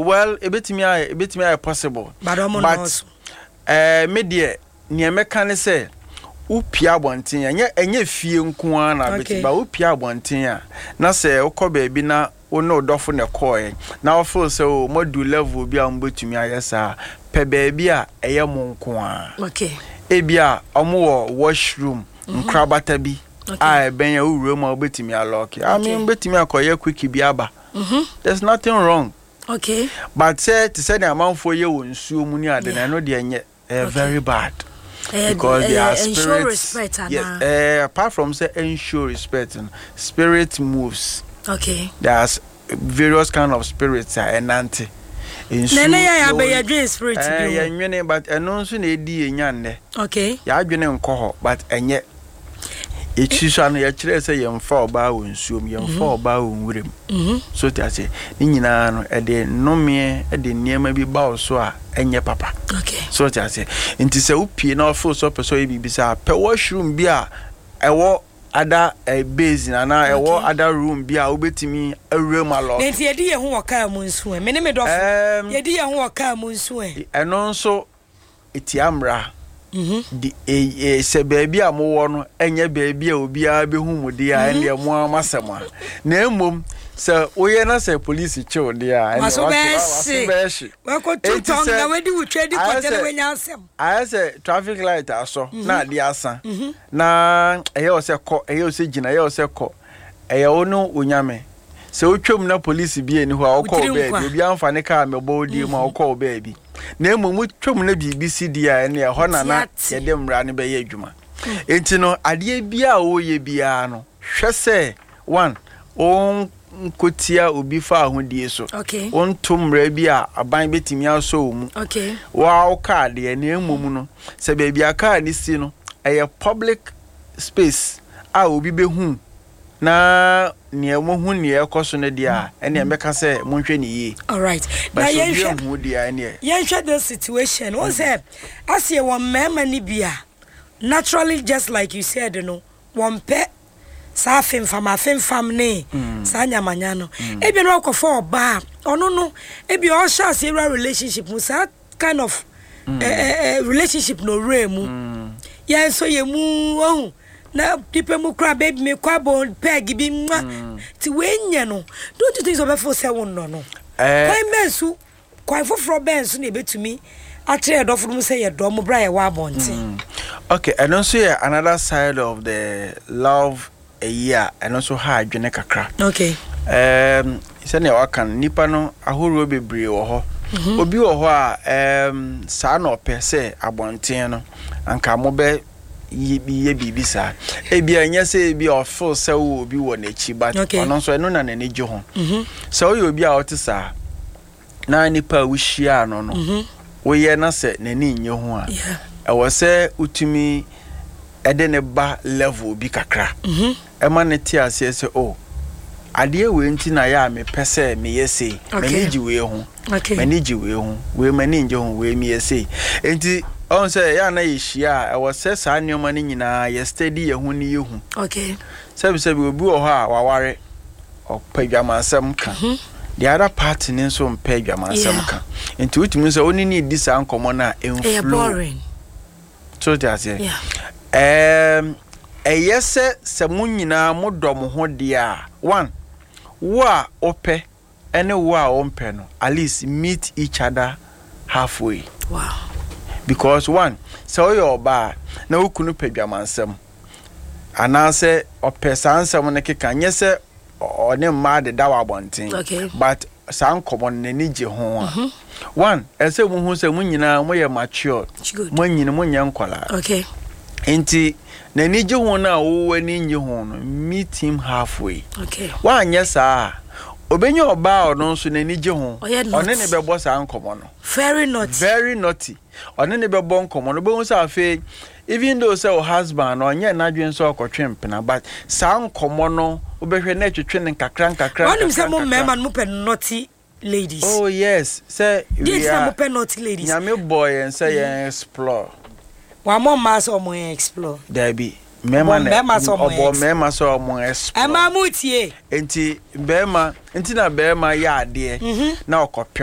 well, a bit me possible. But media near mechanic say, Upia bontin, and ye fee nkuana, but Upia bontin, na say, Oko baby na, o no doffin a coy. Now, full so, more do level be on but to me, yes, sir. Pe baby a yamon kwa. Okay. Ebia, omo washroom, crabatabi. I ben your room or betty me a lock. I mean, betty me a coy quickie biaba. There's nothing wrong. Okay. But say to send a amount for you and sue money, then I know they are very bad. Because they are spirits. Yes, apart from say ensure respect and spirit moves. Okay. There's various kind of spirits and anti. Nene ya be your dream spirit. But announcing a D in yande. Okay. Ya been in coho, but and yet. It's an actually say young fall bow and soon young fall bow with him. So to say, Nina, a day no mere, a day near maybe bow so and your papa. Okay. So to say, into so upi no full supper so be beside per washroom beer. I walk other a basin and I walk other room beer over to me a room alone. Then the idea who are come swim, many made off the idea who are come swim. And also itiamra. The say baby a mo no enye baby a obi a be hu mu dia ene mo amasema na emom say oye na say police chill dia ene waso be we ko tutong na we di wutwedi ko tele we nya asem I say traffic light aso na ade asa na eye o say ko eye o say gina eye o say ko eye onu onyame say otwam na police bi eni ho a okọ be bi amfa ne ka me bo di mu a okọ be bi na emu twam na BBC dia ene ho na na ye de mra ne be ye adwuma enti no ade bia o ye bia no hwe se one on kotia obi fa ahodie so on tumra bia aban betimi aso mu wa o card ye na emu no se be bia card si no eye public space a obi be hu na ne mo hu ne ekoso ne dia ene emeka se mo hwe ne yi. All right, na yen hwe dia ene yen hwe the situation won say as ye won mema ni bia naturally just like you said no won pe sa fam ne sa nyamanya no e bi no akofo oba ono no e bi o sha se relationship mu sa kind of relationship no remu yen so ye mu ohun na people mu cry baby me kwabo peg bi ti wenye no don't you think so be for say won no kwai bensu kwai foforo bensu na betumi atre edofo mu say ye do mu bra ye wa bonte. Okay, and also another side of the love a year and also hard adwene kakra. Okay. Say na wakan nipa no ahoro bebre wo ho obi wo ho a sa na ope say abonten no anka mo be ye bibisa ebia nya se bi ofo se wo obi wo na chi but ono so eno na ne gye ho so wo obi a otisa na nipa wuhia no no wo ye na se na ni nye ho a e wo se utumi ede ne ba level bi kakra e ma ne ti ase se o ade we nti na ya me pese me yesi me ji we ho me ji we ho we mani nje ho we me yesi enti on say ya na yeshia e wo se sa nyoma ni nyina ye steady ye hu ni ye hu. Okay. Sebi obi wo ho a waware opadwamansam ka the other party ni so mpadwamansam ka enti utimi so oni ni di sa nkomo na enflow boring so that's it. Yese se munyina modom ho dia one wa ope ene wa ompe no at least meet each other halfway. Wow. Because one so your ba na ukunu pedwamansam anase opesansam ne keka nyese one ma de dawa bonten. Okay. But san common ne nije ho one ese mu hu se munyina moye mature munyina munya nkwala. Okay. Enti na nije ho na wo ani nye ho no meet him halfway. Okay. Wa nyesa obenye oba ono so na nije ho one ne bebo sa nkomo no very naughty one ne bebo nkomo no be hu sa afi even though say husband onye na dwen so okotwempena but sa nkomo no obehwe na twetwe ne kakra one say mo mema no pe naughty ladies. Oh yes, say we are mo naughty ladies nyame boy and say explore wa mo ma so mo explore there be mema so mo explore ama mutie enti bema enti na bema ya ade na okopɛ